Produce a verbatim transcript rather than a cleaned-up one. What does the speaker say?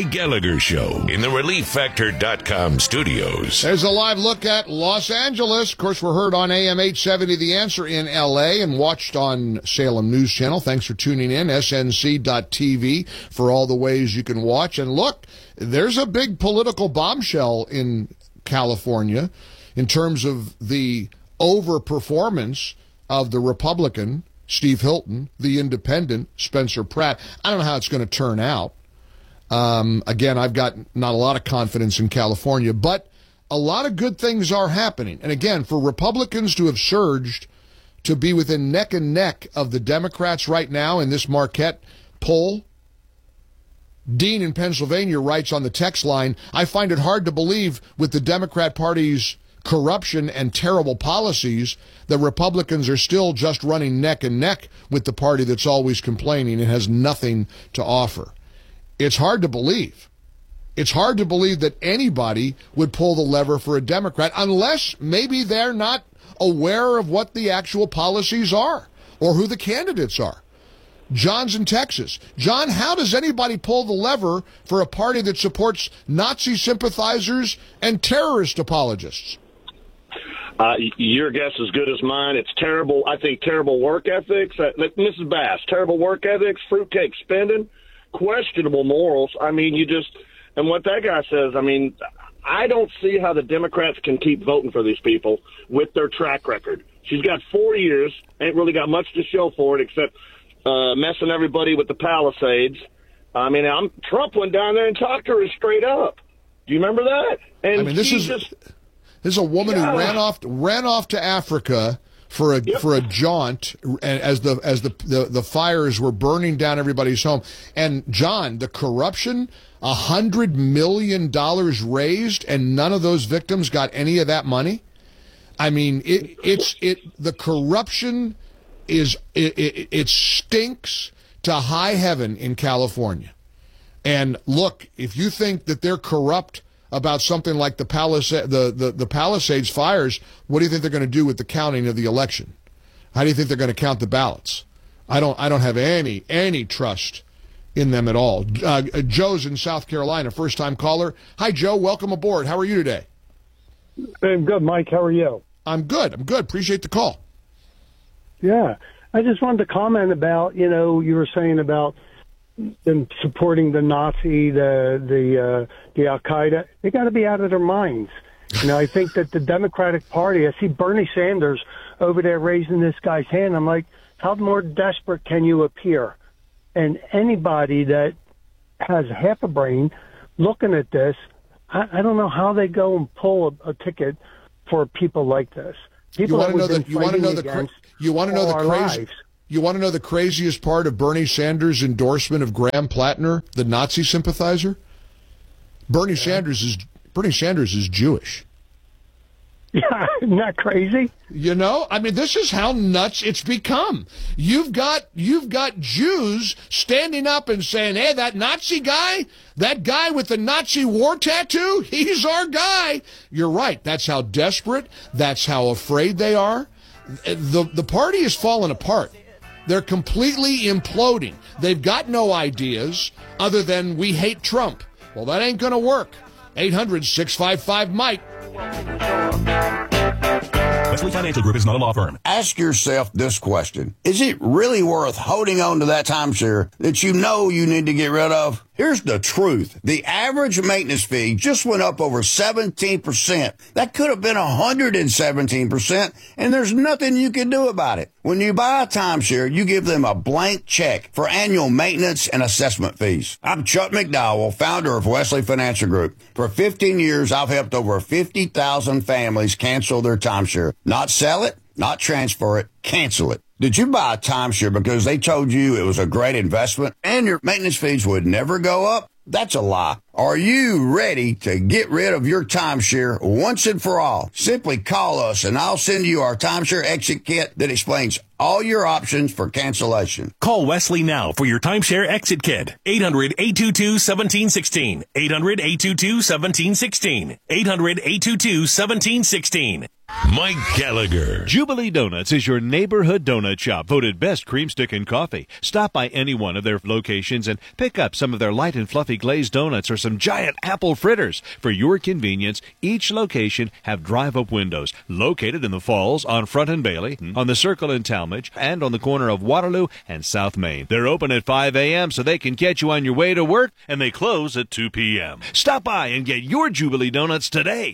Mike Gallagher Show in the relief factor dot com studios. There's a live look at Los Angeles. Of course, we're heard on A M eight seventy The Answer in L A and watched on Salem News Channel. Thanks for tuning in, S N C dot T V, for all the ways you can watch. And look, there's a big political bombshell in California in terms of the overperformance of the Republican, Steve Hilton, the independent, Spencer Pratt. I don't know how it's going to turn out. Um, again, I've got not a lot of confidence in California, but a lot of good things are happening. And again, for Republicans to have surged to be within neck and neck of the Democrats right now in this Marquette poll, Dean in Pennsylvania writes on the text line, I find it hard to believe with the Democrat Party's corruption and terrible policies that Republicans are still just running neck and neck with the party that's always complaining and has nothing to offer. It's hard to believe. It's hard to believe that anybody would pull the lever for a Democrat unless maybe they're not aware of what the actual policies are or who the candidates are. John's in Texas. John, how does anybody pull the lever for a party that supports Nazi sympathizers and terrorist apologists? Uh, your guess is as good as mine. It's terrible. I think terrible work ethics. Uh, Missus Bass, terrible work ethics, fruitcake spending, questionable morals. I mean, you just, and what that guy says, I mean, I don't see how the Democrats can keep voting for these people with their track record. She's got four years, ain't really got much to show for it except uh, messing everybody with the Palisades. I mean, I'm, Trump went down there and talked to her straight up. Do you remember that? And I mean, this is just, this is a woman yeah. who ran off ran off to Africa for a yep. for a jaunt as the as the, the the fires were burning down everybody's home. And John, the corruption, a hundred million dollars raised, and none of those victims got any of that money. I mean, it it's it the corruption is it, it, it stinks to high heaven in California. And look, if you think that they're corrupt about something like the Palisades, the, the, the Palisades fires, what do you think they're going to do with the counting of the election? How do you think they're going to count the ballots? I don't I don't have any any trust in them at all. Uh, Joe's in South Carolina, first-time caller. Hi, Joe. Welcome aboard. How are you today? I'm good, Mike. How are you? I'm good. I'm good. Appreciate the call. Yeah. I just wanted to comment about, you know, you were saying about them supporting the Nazi, the the uh, the Al Qaeda. They got to be out of their minds. You know, I think that the Democratic Party. I see Bernie Sanders over there raising this guy's hand. I'm like, how more desperate can you appear? And anybody that has half a brain looking at this, I, I don't know how they go and pull a, a ticket for people like this. People you want to know that the you want to know the cra- you want to know the crazy. You want to know the craziest part of Bernie Sanders' endorsement of Graham Plattner, the Nazi sympathizer? Bernie yeah. Sanders is Bernie Sanders is Jewish. Yeah, isn't that crazy? You know, I mean, this is how nuts it's become. You've got you've got Jews standing up and saying, "Hey, that Nazi guy, that guy with the Nazi war tattoo, he's our guy." You're right. That's how desperate. That's how afraid they are. The the party is falling apart. They're completely imploding. They've got no ideas other than we hate Trump. Well, that ain't going to work. eight hundred, six five five, Mike. Wesley Financial Group is not a law firm. Ask yourself this question. Is it really worth holding on to that timeshare that you know you need to get rid of? Here's the truth. The average maintenance fee just went up over seventeen percent. That could have been one hundred seventeen percent, and there's nothing you can do about it. When you buy a timeshare, you give them a blank check for annual maintenance and assessment fees. I'm Chuck McDowell, founder of Wesley Financial Group. For fifteen years, I've helped over fifty thousand families cancel their timeshare. Not sell it, not transfer it, cancel it. Did you buy a timeshare because they told you it was a great investment and your maintenance fees would never go up? That's a lie. Are you ready to get rid of your timeshare once and for all? Simply call us and I'll send you our timeshare exit kit that explains all your options for cancellation. Call Wesley now for your timeshare exit kit. eight hundred, eight two two, one seven one six. eight hundred, eight two two, one seven one six. eight hundred, eight two two, one seven one six. Mike Gallagher. Jubilee Donuts is your neighborhood donut shop, voted best cream stick and coffee. Stop by any one of their locations and pick up some of their light and fluffy glazed donuts or some giant apple fritters. For your convenience, each location have drive-up windows located in the Falls, on Front and Bailey, on the Circle in Talmadge, and on the corner of Waterloo and South Main. They're open at five a.m. so they can catch you on your way to work, and they close at two p.m. Stop by and get your Jubilee Donuts today.